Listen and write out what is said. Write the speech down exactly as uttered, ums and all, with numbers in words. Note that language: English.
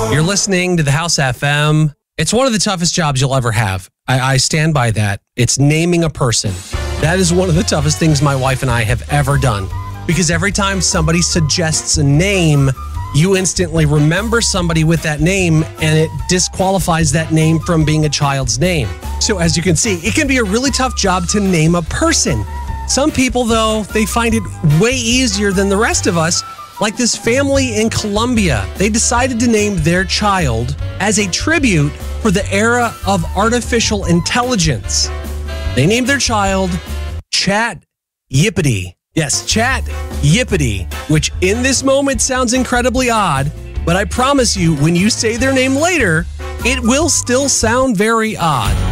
You're listening to the House F M. It's one of the toughest jobs you'll ever have. I, I stand by that. It's naming a person. That is one of the toughest things my wife and I have ever done. Because every time somebody suggests a name, you instantly remember somebody with that name, and it disqualifies that name from being a child's name. So as you can see, it can be a really tough job to name a person. Some people, though, they find it way easier than the rest of us. Like this family in Colombia, they decided to name their child as a tribute for the era of artificial intelligence. They named their child Chat Yippity. Yes, Chat Yippity, which in this moment sounds incredibly odd, but I promise you, when you say their name later, it will still sound very odd.